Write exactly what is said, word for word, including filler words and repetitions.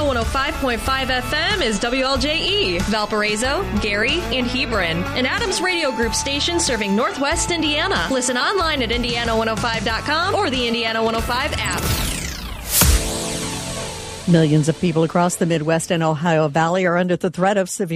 one oh five point five F M is W L J E, Valparaiso, Gary, and Hebron, an Adams Radio Group station serving Northwest Indiana. Listen online at indiana one oh five dot com or the Indiana one oh five app. Millions of people across the Midwest and Ohio Valley are under the threat of severe